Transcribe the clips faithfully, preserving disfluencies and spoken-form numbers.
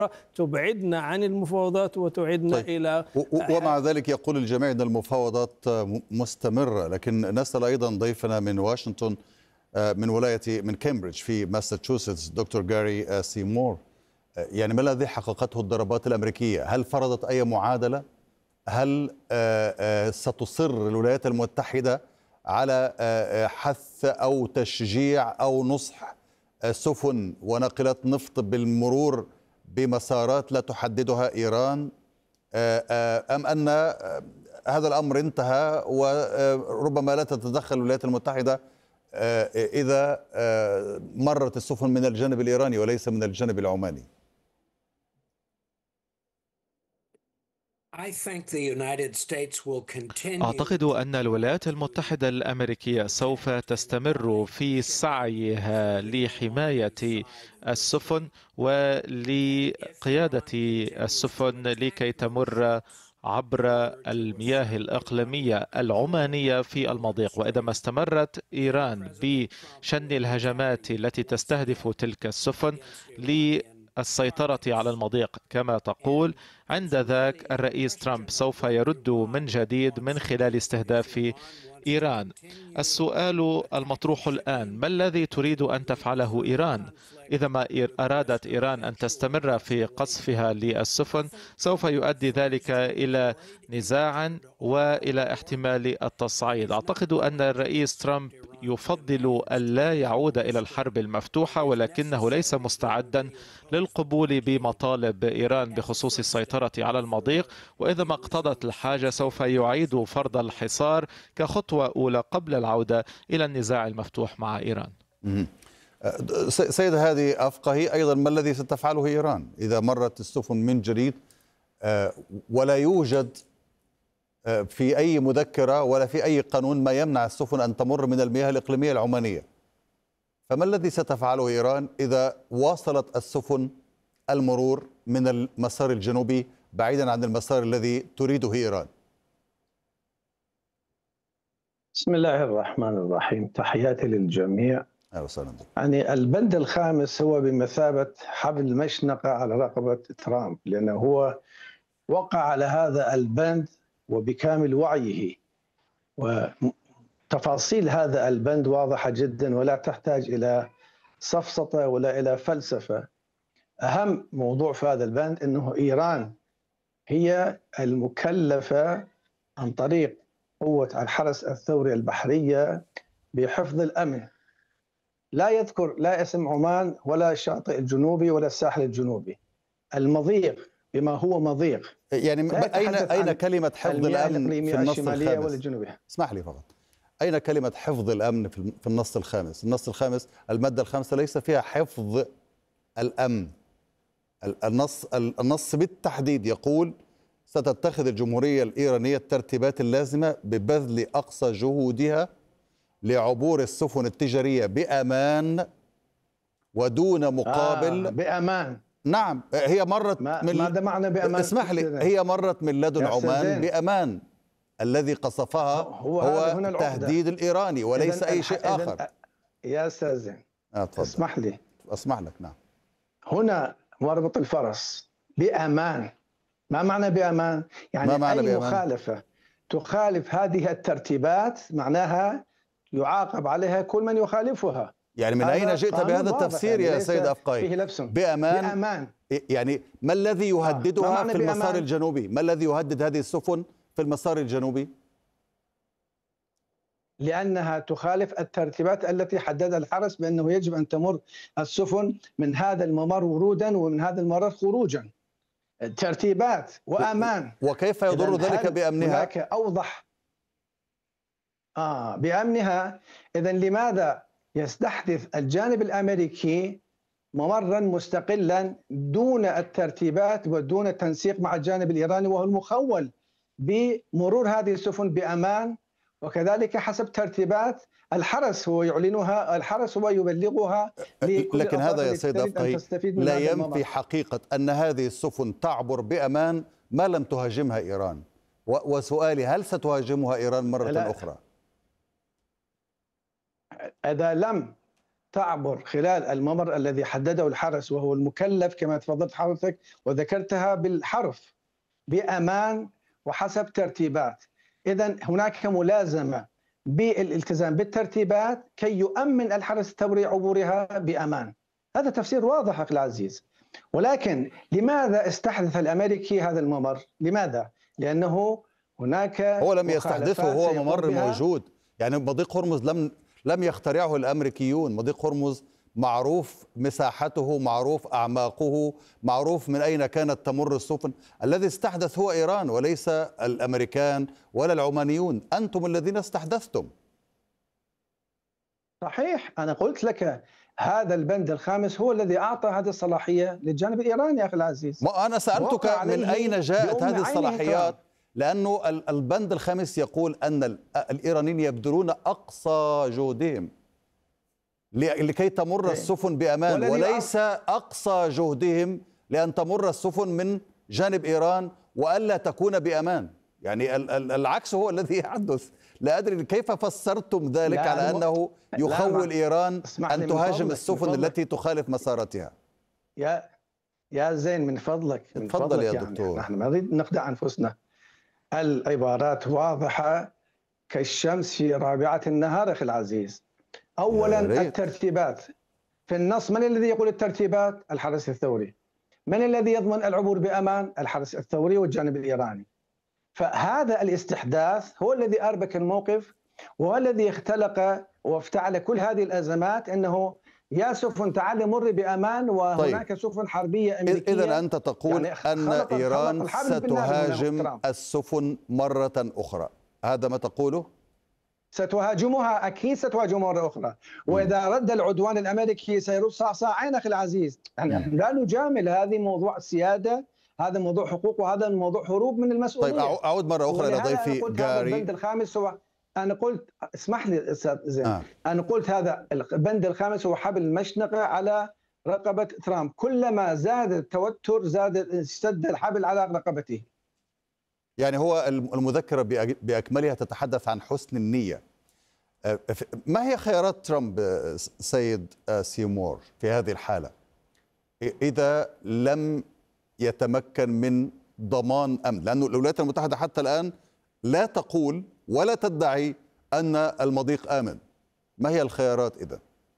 تبعدنا عن المفاوضات وتعيدنا طيب. إلى ومع ذلك يقول الجميع أن المفاوضات مستمرة، لكن نسأل أيضا ضيفنا من واشنطن من ولاية من كامبريدج في ماساتشوستس دكتور جاري سيمور، يعني ما الذي حققته الضربات الأمريكية؟ هل فرضت أي معادلة؟ هل ستصر الولايات المتحدة على حث أو تشجيع أو نصح سفن وناقلات نفط بالمرور بمسارات لا تحددها إيران، أم أن هذا الأمر انتهى وربما لا تتدخل الولايات المتحدة إذا مرت السفن من الجانب الإيراني وليس من الجانب العماني؟ أعتقد أن الولايات المتحدة الأمريكية سوف تستمر في سعيها لحماية السفن ولقيادة السفن لكي تمر عبر المياه الإقليمية العمانية في المضيق. وإذا ما استمرت إيران بشن الهجمات التي تستهدف تلك السفن للسيطرة على المضيق كما تقول، عند ذاك الرئيس ترامب سوف يرد من جديد من خلال استهداف إيران. السؤال المطروح الآن: ما الذي تريد أن تفعله إيران؟ إذا ما أرادت إيران أن تستمر في قصفها للسفن سوف يؤدي ذلك إلى نزاع وإلى احتمال التصعيد. أعتقد أن الرئيس ترامب يفضل ألا يعود إلى الحرب المفتوحة، ولكنه ليس مستعدا للقبول بمطالب إيران بخصوص السيطرة على المضيق، وإذا ما اقتضت الحاجة سوف يعيد فرض الحصار كخطوة أولى قبل العودة إلى النزاع المفتوح مع إيران. سيدة هادي أفقهي، أيضا ما الذي ستفعله إيران إذا مرت السفن من جديد ولا يوجد في أي مذكرة ولا في أي قانون ما يمنع السفن أن تمر من المياه الإقليمية العمانية؟ فما الذي ستفعله إيران إذا واصلت السفن المرور من المسار الجنوبي بعيدا عن المسار الذي تريده إيران؟ بسم الله الرحمن الرحيم، تحياتي للجميع. أهلا وسهلا بك. يعني البند الخامس هو بمثابة حبل المشنقة على رقبة ترامب، لأنه هو وقع على هذا البند وبكامل وعيه، وتفاصيل هذا البند واضحة جدا ولا تحتاج إلى سفسطة ولا إلى فلسفة. أهم موضوع في هذا البند أنه إيران هي المكلفة عن طريق قوة الحرس الثوري البحرية بحفظ الأمن. لا يذكر لا اسم عمان ولا الشاطئ الجنوبي ولا الساحل الجنوبي. المضيق بما هو مضيق، يعني أين أين كلمة حفظ الأمن في النص الخامس؟ اسمح لي فقط، أين كلمة حفظ الأمن في النص الخامس؟ النص الخامس المادة الخامسة ليس فيها حفظ الأمن. النص النص بالتحديد يقول: ستتخذ الجمهورية الإيرانية الترتيبات اللازمة ببذل أقصى جهودها لعبور السفن التجارية بأمان ودون مقابل. آه بأمان. نعم، هي مرت ما من ماذا معنى بأمان؟ اسمح لي، هي مرت من لدن عمان بأمان. الذي قصفها هو, هو التهديد الإيراني وليس أي شيء آخر. يا أستاذ زين، اسمح لي. اسمح لك. نعم، هنا مربط الفرس بأمان. ما معنى بأمان؟ يعني ما أي بأمان؟ مخالفة تخالف هذه الترتيبات معناها يعاقب عليها كل من يخالفها. يعني من أين جئت بهذا التفسير يا سيد أفقهي؟ بأمان. بأمان يعني ما الذي يهددها آه. ما في المسار بأمان؟ الجنوبي؟ ما الذي يهدد هذه السفن في المسار الجنوبي؟ لأنها تخالف الترتيبات التي حددها الحرس بأنه يجب أن تمر السفن من هذا الممر ورودا ومن هذا الممر خروجا. ترتيبات وأمان. وكيف يضر ذلك بأمنها؟ هناك أوضح آه بأمنها. إذن لماذا يستحدث الجانب الأمريكي ممرا مستقلا دون الترتيبات ودون التنسيق مع الجانب الإيراني وهو المخول بمرور هذه السفن بأمان، وكذلك حسب ترتيبات الحرس هو يعلنها، الحرس هو يبلغها. لكن هذا يا سيد أفقهي لا ينفي حقيقة أن هذه السفن تعبر بأمان ما لم تهاجمها إيران. وسؤالي: هل ستهاجمها إيران مرة لا. أخرى؟ إذا لم تعبر خلال الممر الذي حدده الحرس، وهو المكلف كما تفضلت حضرتك وذكرتها بالحرف بأمان وحسب ترتيبات. إذن هناك ملازمة بالالتزام بالترتيبات كي يؤمن الحرس الثوري عبورها بأمان. هذا تفسير واضح أخي العزيز. ولكن لماذا استحدث الأمريكي هذا الممر؟ لماذا؟ لأنه هناك هو لم يستحدثه، هو ممر موجود. يعني مضيق هرمز لم لم يخترعه الأمريكيون. مضيق هرمز معروف مساحته، معروف أعماقه، معروف من أين كانت تمر السفن. الذي استحدث هو إيران وليس الأمريكان ولا العمانيون. أنتم الذين استحدثتم. صحيح، أنا قلت لك هذا البند الخامس هو الذي أعطى هذه الصلاحية للجانب الإيراني يا أخي العزيز. ما أنا سألتك من أين جاءت هذه الصلاحيات، لأنه البند الخامس يقول أن الإيرانيين يبذلون أقصى جهدهم لكي تمر السفن بأمان، وليس أقصى جهدهم لأن تمر السفن من جانب إيران وألا تكون بأمان. يعني العكس هو الذي يحدث. لا أدري كيف فسرتم ذلك على أنه يخول إيران أن تهاجم السفن التي تخالف مسارتها. يا يا زين من فضلك من تفضل فضلك يا يعني دكتور. نحن ما نريد نخدع أنفسنا. العبارات واضحة كالشمس في رابعة النهار أخي العزيز. أولا الترتيبات في النص، من الذي يقول الترتيبات؟ الحرس الثوري. من الذي يضمن العبور بأمان؟ الحرس الثوري والجانب الإيراني. فهذا الاستحداث هو الذي أربك الموقف، وهو الذي اختلق وافتعل كل هذه الأزمات، أنه يا سفن تعال مر بأمان وهناك طيب. سفن حربية أمريكية. إذن أنت تقول يعني أن إيران ستهاجم السفن مرة أخرى، هذا ما تقوله؟ ستهاجمها، أكيد ستهاجمها مرة أخرى. وإذا رد العدوان الأمريكي سيرد صاعين أخي العزيز. يعني لا نجامل، هذه موضوع سيادة، هذا موضوع حقوق، وهذا موضوع هروب من المسؤولية. طيب أعود مرة أخرى إلى ضيفي جاري. البند الخامس هو، أنا قلت اسمح لي أستاذ زين، آه. أنا قلت هذا البند الخامس هو حبل المشنقة على رقبة ترامب. كلما زاد التوتر زاد اشتد الحبل على رقبته. يعني هو المذكرة بأكملها تتحدث عن حسن النية. ما هي خيارات ترامب سيد سيمور في هذه الحالة إذا لم يتمكن من ضمان أمن؟ لأن الولايات المتحدة حتى الآن لا تقول ولا تدعي أن المضيق آمن. ما هي الخيارات إذا؟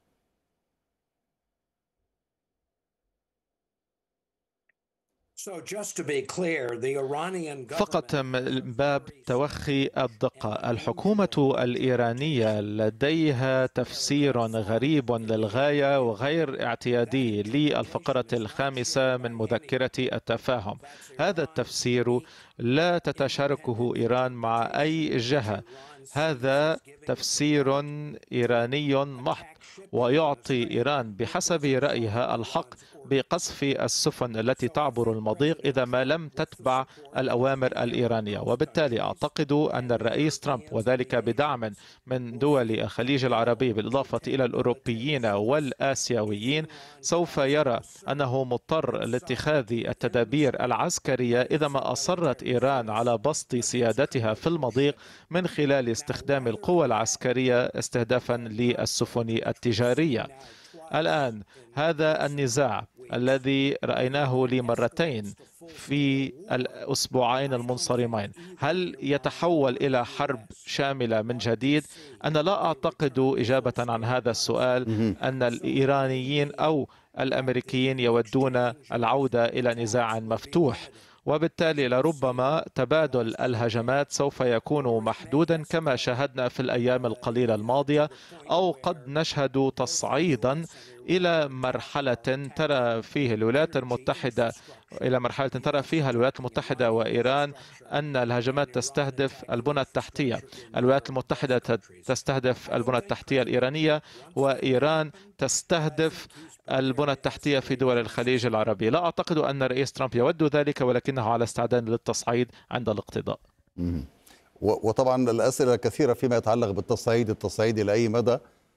فقط من باب توخي الدقة، الحكومة الإيرانية لديها تفسير غريب للغاية وغير اعتيادي للفقرة الخامسة من مذكرة التفاهم. هذا التفسير لا تتشاركه إيران مع أي جهة، هذا تفسير إيراني محض، ويعطي إيران بحسب رأيها الحق بقصف السفن التي تعبر المضيق إذا ما لم تتبع الأوامر الإيرانية. وبالتالي أعتقد أن الرئيس ترامب، وذلك بدعم من دول الخليج العربي بالإضافة إلى الأوروبيين والآسيويين، سوف يرى أنه مضطر لاتخاذ التدابير العسكرية إذا ما أصرت إيران على بسط سيادتها في المضيق من خلال استخدام القوى العسكرية استهدافا للسفن التجارية. الآن هذا النزاع الذي رأيناه لمرتين في الأسبوعين المنصرمين، هل يتحول إلى حرب شاملة من جديد؟ أنا لا أعتقد إجابة عن هذا السؤال أن الإيرانيين أو الأمريكيين يودون العودة إلى نزاع مفتوح، وبالتالي لربما تبادل الهجمات سوف يكون محدودا كما شاهدنا في الأيام القليلة الماضية، أو قد نشهد تصعيدا إلى مرحلة ترى فيه الولايات المتحدة إلى مرحلة ترى فيها الولايات المتحدة وإيران أن الهجمات تستهدف البنى التحتية. الولايات المتحدة تستهدف البنى التحتية الإيرانية، وإيران تستهدف البنى التحتية في دول الخليج العربي. لا أعتقد أن الرئيس ترامب يود ذلك، ولكنه على استعداد للتصعيد عند الاقتضاء. وطبعا الأسئلة كثيرة فيما يتعلق بالتصعيد، التصعيد إلى أي مدى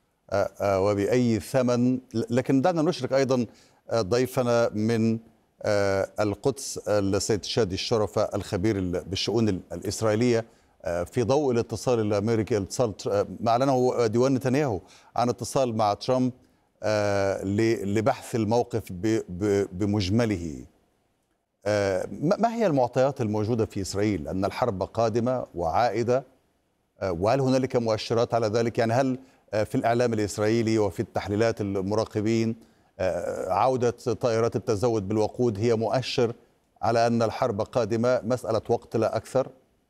وبأي ثمن. لكن دعنا نشرك أيضا ضيفنا من القدس السيد شادي الشرفة الخبير بالشؤون الإسرائيلية في ضوء الاتصال الأمريكي، الاتصال ما أعلنه ديوان نتنياهو عن اتصال مع ترامب لبحث الموقف بمجمله. ما هي المعطيات الموجودة في إسرائيل أن الحرب قادمة وعائدة، وهل هنالك مؤشرات على ذلك؟ يعني هل في الإعلام الإسرائيلي وفي التحليلات المراقبين عودة طائرات التزود بالوقود هي مؤشر على أن الحرب قادمة، مسألة وقت لا أكثر؟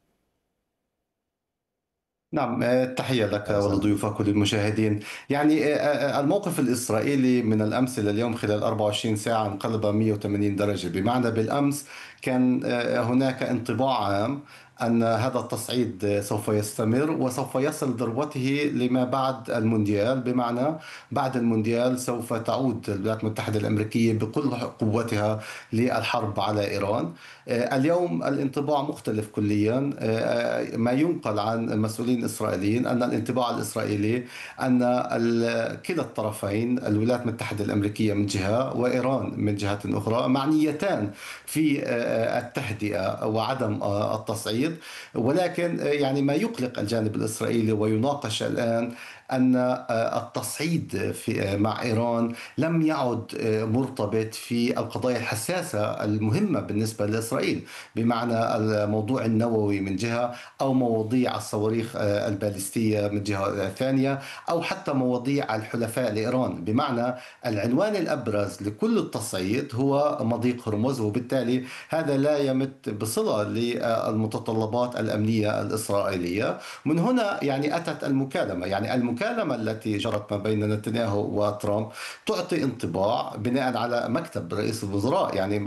نعم، تحية لك ولضيوفك وللمشاهدين. يعني الموقف الإسرائيلي من الأمس إلى اليوم خلال أربعة وعشرين ساعة انقلب مئة وثمانين درجة، بمعنى بالأمس كان هناك انطباع عام أن هذا التصعيد سوف يستمر وسوف يصل ذروته لما بعد المونديال، بمعنى بعد المونديال سوف تعود الولايات المتحدة الأمريكية بكل قوتها للحرب على إيران. اليوم الانطباع مختلف كليا. ما ينقل عن المسؤولين الإسرائيليين أن الانطباع الإسرائيلي أن كلا الطرفين، الولايات المتحدة الأمريكية من جهة وإيران من جهة أخرى، معنيتان في التهدئة وعدم التصعيد. ولكن يعني ما يقلق الجانب الإسرائيلي ويناقش الآن أن التصعيد في مع إيران لم يعد مرتبط في القضايا الحساسة المهمة بالنسبة لإسرائيل، بمعنى الموضوع النووي من جهة، أو مواضيع الصواريخ البالستية من جهة ثانية، أو حتى مواضيع الحلفاء لإيران. بمعنى العنوان الأبرز لكل التصعيد هو مضيق هرمز، وبالتالي هذا لا يمت بصلة للمتطلبات الأمنية الإسرائيلية. من هنا يعني أتت المكالمة، يعني المكالمة المكالمة التي جرت ما بين نتنياهو وترامب تعطي انطباع بناء على مكتب رئيس الوزراء، يعني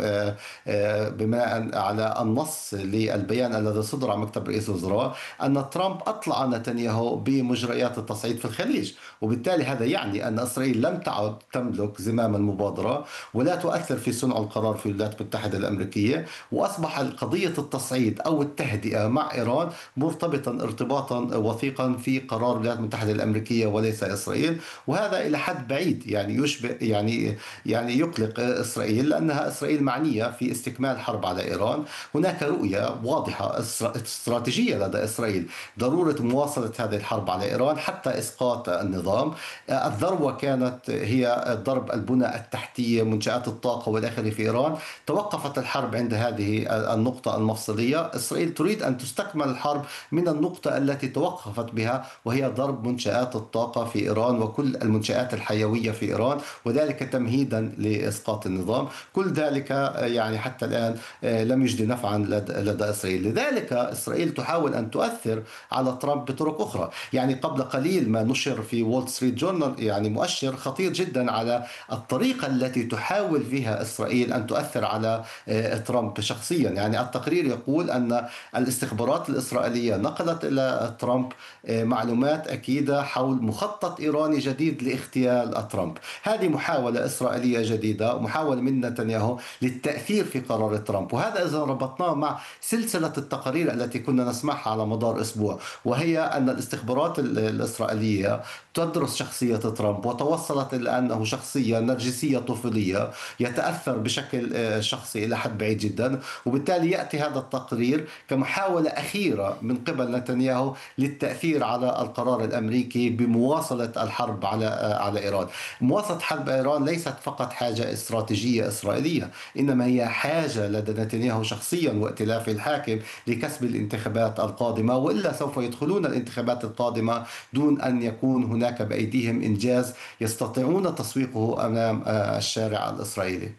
بناء على النص للبيان الذي صدر عن مكتب رئيس الوزراء، أن ترامب أطلع نتنياهو بمجريات التصعيد في الخليج، وبالتالي هذا يعني أن إسرائيل لم تعد تملك زمام المبادرة ولا تؤثر في صنع القرار في الولايات المتحدة الأمريكية، وأصبح قضية التصعيد أو التهدئة مع إيران مرتبطا ارتباطا وثيقا في قرار الولايات المتحدة الأمريكية وليس إسرائيل. وهذا إلى حد بعيد يعني يشبه يعني يعني يقلق إسرائيل، لأنها إسرائيل معنية في استكمال الحرب على إيران. هناك رؤية واضحة استراتيجية لدى إسرائيل ضرورة مواصلة هذه الحرب على إيران حتى إسقاط النظام. الذروة كانت هي ضرب البنى التحتية، منشآت الطاقة والآخر في إيران. توقفت الحرب عند هذه النقطة المفصلية. إسرائيل تريد أن تستكمل الحرب من النقطة التي توقفت بها، وهي ضرب منشآت الطاقة في إيران وكل المنشآت الحيوية في إيران، وذلك تمهيدا لإسقاط النظام. كل ذلك يعني حتى الآن لم يجدي نفعا لدى إسرائيل. لذلك إسرائيل تحاول أن تؤثر على ترامب بطرق أخرى. يعني قبل قليل ما نشر في وول ستريت جورنال يعني مؤشر خطير جدا على الطريقة التي تحاول فيها إسرائيل أن تؤثر على ترامب شخصيا. يعني التقرير يقول أن الاستخبارات الإسرائيلية نقلت إلى ترامب معلومات أكيدة حول مخطط إيراني جديد لاغتيال ترامب. هذه محاولة إسرائيلية جديدة ومحاولة من نتنياهو للتأثير في قرار ترامب. وهذا إذا ربطناه مع سلسلة التقارير التي كنا نسمعها على مدار أسبوع، وهي أن الاستخبارات الإسرائيلية تدرس شخصية ترامب وتوصلت إلى أنه شخصية نرجسية طفولية يتأثر بشكل شخصي إلى حد بعيد جدا. وبالتالي يأتي هذا التقرير كمحاولة أخيرة من قبل نتنياهو للتأثير على القرار الأمريكي بمواصلة الحرب على على إيران. مواصلة حرب إيران ليست فقط حاجة استراتيجية إسرائيلية، إنما هي حاجة لدى نتنياهو شخصيا وائتلافه الحاكم لكسب الانتخابات القادمة، وإلا سوف يدخلون الانتخابات القادمة دون أن يكون هناك بأيديهم إنجاز يستطيعون تسويقه أمام الشارع الإسرائيلي.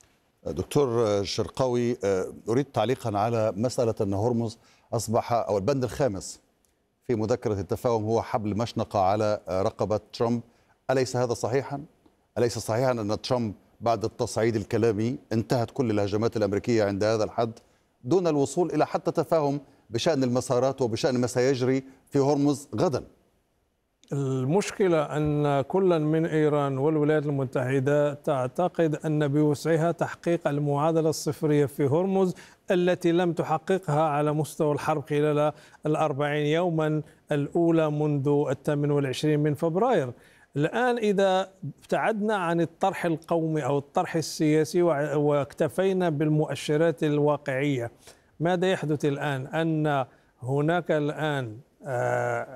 دكتور شرقاوي، أريد تعليقا على مسألة أن هرمز أصبح أو البند الخامس في مذكرة التفاهم هو حبل مشنقة على رقبة ترامب. أليس هذا صحيحا؟ أليس صحيحا أن ترامب بعد التصعيد الكلامي انتهت كل الهجمات الأمريكية عند هذا الحد دون الوصول إلى حتى تفاهم بشأن المسارات وبشأن ما سيجري في هرمز غدا؟ المشكلة أن كل من إيران والولايات المتحدة تعتقد أن بوسعها تحقيق المعادلة الصفرية في هرمز التي لم تحققها على مستوى الحرب خلال الأربعين يوما الأولى منذ الثامن والعشرين من فبراير. الآن إذا ابتعدنا عن الطرح القومي أو الطرح السياسي واكتفينا بالمؤشرات الواقعية، ماذا يحدث الآن؟ أن هناك الآن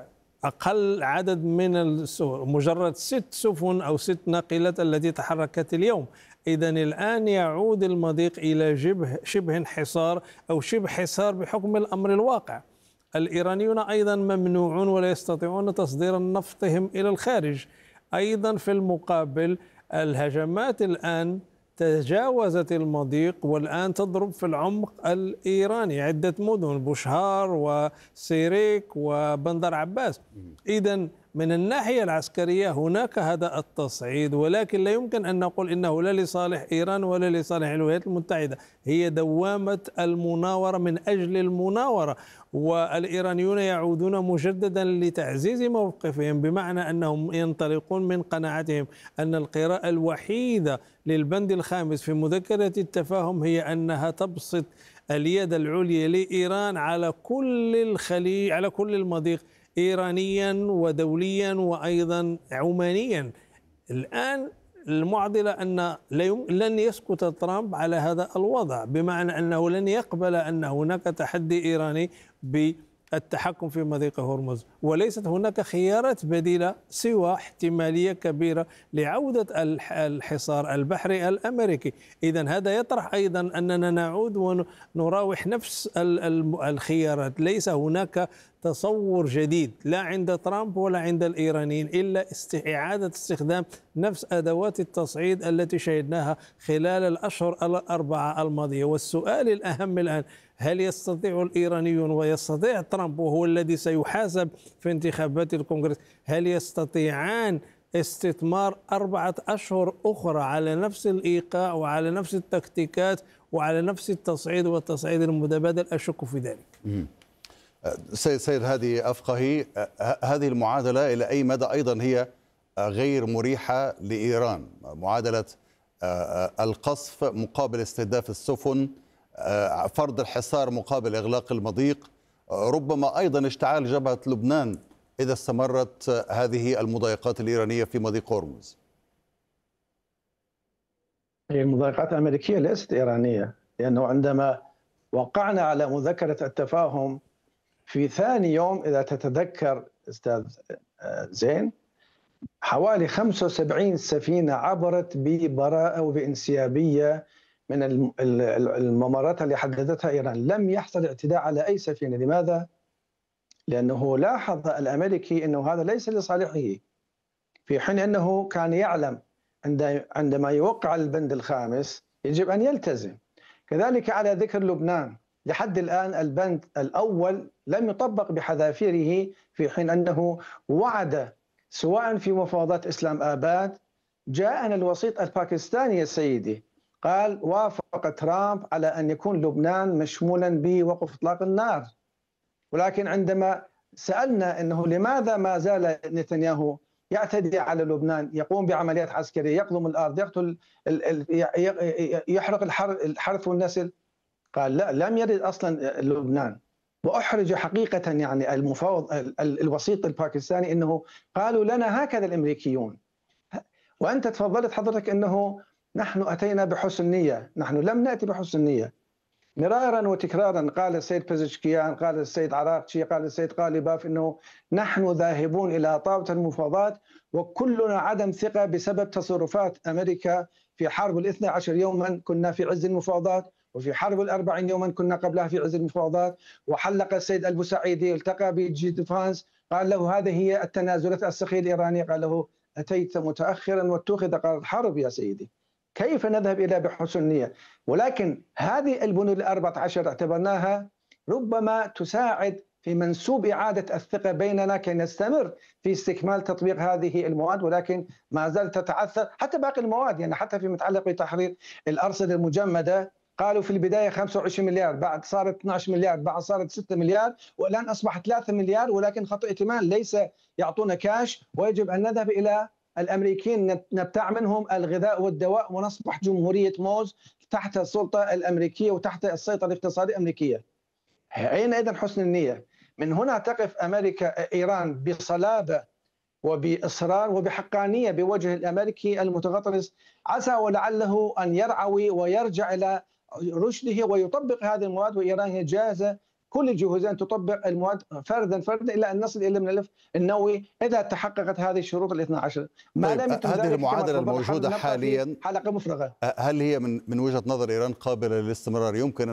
أقل عدد من السفن، مجرد ست سفن أو ست ناقلات التي تحركت اليوم. إذا الآن يعود المضيق إلى شبه شبه انحصار أو شبه حصار بحكم الأمر الواقع. الإيرانيون أيضا ممنوعون ولا يستطيعون تصدير نفطهم إلى الخارج. أيضا في المقابل الهجمات الآن تجاوزت المضيق والآن تضرب في العمق الإيراني، عدة مدن بوشهار وسيريك وبندر عباس. إذن من الناحية العسكرية هناك هذا التصعيد، ولكن لا يمكن أن نقول إنه لا لصالح إيران ولا لصالح الولايات المتحدة. هي دوامة المناورة من أجل المناورة، والإيرانيون يعودون مجددا لتعزيز موقفهم، بمعنى أنهم ينطلقون من قناعتهم أن القراءة الوحيدة للبند الخامس في مذكرة التفاهم هي أنها تبسط اليد العليا لإيران على كل الخليج، على كل المضيق، إيرانيا ودوليا وأيضا عمانيا. الآن المعضلة أن لن يسكت ترامب على هذا الوضع، بمعنى أنه لن يقبل أن هناك تحدي إيراني بالتحكم في مضيق هرمز، وليست هناك خيارات بديلة سوى احتمالية كبيرة لعودة الحصار البحري الأمريكي. إذن هذا يطرح أيضا أننا نعود ونراوح نفس الخيارات. ليس هناك تصور جديد لا عند ترامب ولا عند الإيرانيين إلا إعادة استخدام نفس أدوات التصعيد التي شهدناها خلال الأشهر الأربعة الماضية. والسؤال الأهم الآن، هل يستطيع الإيرانيون ويستطيع ترامب وهو الذي سيحاسب في انتخابات الكونغرس، هل يستطيعان استثمار أربعة أشهر أخرى على نفس الإيقاع وعلى نفس التكتيكات وعلى نفس التصعيد والتصعيد المتبادل؟ أشك في ذلك. سيد سيد هادي أفقهي، هذه المعادلة إلى أي مدى أيضا هي غير مريحة لإيران؟ معادلة القصف مقابل استهداف السفن، فرض الحصار مقابل إغلاق المضيق، ربما أيضا اشتعال جبهة لبنان إذا استمرت هذه المضايقات الإيرانية في مضيق هرمز. هي المضايقات الأمريكية ليست إيرانية، لأنه عندما وقعنا على مذكرة التفاهم في ثاني يوم، إذا تتذكر أستاذ زين، حوالي خمسة وسبعين سفينة عبرت ببراءة وبانسيابية من الممرات اللي حددتها إيران. لم يحصل اعتداء على أي سفينة. لماذا؟ لأنه لاحظ الأمريكي أنه هذا ليس لصالحه، في حين أنه كان يعلم عندما يوقع البند الخامس يجب أن يلتزم. كذلك على ذكر لبنان، لحد الآن البند الأول لم يطبق بحذافيره، في حين أنه وعد سواء في مفاوضات إسلام آباد. جاءنا الوسيط الباكستاني يا سيدي قال وافق ترامب على أن يكون لبنان مشمولا بوقف إطلاق النار، ولكن عندما سألنا أنه لماذا ما زال نتنياهو يعتدي على لبنان، يقوم بعمليات عسكرية، يقلم الأرض، يقتل، يحرق الحرث والنسل، قال لا، لم يرد أصلا لبنان. وأحرج حقيقة يعني المفاوض الوسيط الباكستاني أنه قالوا لنا هكذا الأمريكيون. وأنت تفضلت حضرتك أنه نحن أتينا بحسن نية. نحن لم نأتي بحسن نية. مرارا وتكرارا قال السيد بزشكيان، قال السيد عراقشي، قال السيد قالباف أنه نحن ذاهبون إلى طاولة المفاوضات وكلنا عدم ثقة بسبب تصرفات أمريكا. في حرب الاثنى عشر يوما كنا في عز المفاوضات، وفي حرب الأربعين يوما كنا قبلها في عز المفاوضات. وحلق السيد البوسعيدي، التقى بجي ديفانس، قال له هذه هي التنازلات السخية الإيرانية، قال له أتيت متأخرا واتخذ قرار الحرب يا سيدي. كيف نذهب إلى بحسن نية؟ ولكن هذه البنود الأربعة عشر اعتبرناها ربما تساعد في منسوب إعادة الثقة بيننا كي نستمر في استكمال تطبيق هذه المواد، ولكن ما زالت تتعثر حتى باقي المواد. يعني حتى في متعلق بتحرير الأرصدة المجمدة قالوا في البداية خمسة وعشرين مليار، بعد صارت اثني عشر مليار، بعد صارت ستة مليار، والآن أصبحت ثلاثة مليار، ولكن خط ائتمان ليس يعطونا كاش، ويجب أن نذهب إلى الأمريكيين نبتاع منهم الغذاء والدواء ونصبح جمهورية موز تحت السلطة الأمريكية وتحت السيطرة الاقتصادية الأمريكية. أين إذن حسن النية؟ من هنا تقف أمريكا إيران بصلابة وبإصرار وبحقانية بوجه الأمريكي المتغطرس، عسى ولعله أن يرعوي ويرجع إلى رشده ويطبق هذه المواد، وإيران هي جاهزة كل الجهود أن تطبق المواد فردا فردا إلى أن نصل إلى الملف النووي إذا تحققت هذه الشروط الاثنى عشر. ما طيب لم يتم هذه ذلك المعادلة الموجودة حاليا حلقة مفرغة. هل هي من من وجهة نظر إيران قابلة للاستمرار؟ يمكن